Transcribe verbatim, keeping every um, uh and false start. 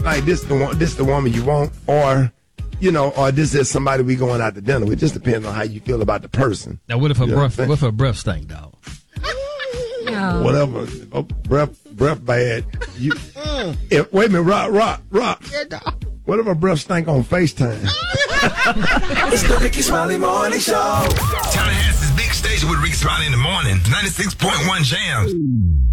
like this the one, this the woman you want, or you know, or this is somebody we going out to dinner with. It just depends on how you feel about the person. Now, what if her You know breath? what I'm What if her breath stank, dog? No. Whatever, oh, breath, breath bad. You, if, wait a minute, rock, rock, rock. What if her breath stank on FaceTime? It's the Ricky Smiley Morning Show. Tallahassee's big station with Ricky Smiley in the morning. ninety-six point one Jams.